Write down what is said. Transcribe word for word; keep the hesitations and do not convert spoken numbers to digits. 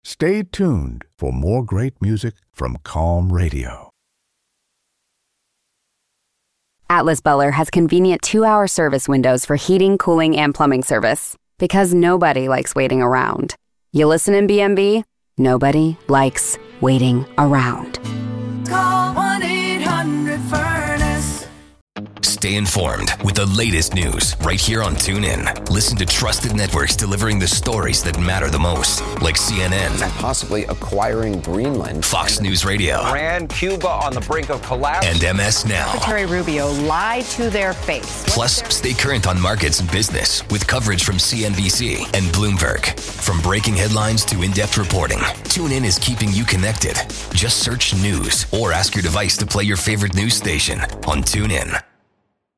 Stay tuned for more great music from Calm Radio. Atlas Buller has convenient two-hour service windows for heating, cooling, and plumbing service. Because nobody likes waiting around. You listen in B M B? Nobody likes waiting around. Call one eight hundred furnace. Stay informed with the latest news right here on TuneIn. Listen to trusted networks delivering the stories that matter the most, like C N N, possibly acquiring Greenland, Fox News Radio, Iran, Cuba on the brink of collapse, and M S Now. Secretary Rubio lied to their face. Plus, stay current on markets and business with coverage from C N B C and Bloomberg. From breaking headlines to in-depth reporting, TuneIn is keeping you connected. Just search news or ask your device to play your favorite news station on TuneIn.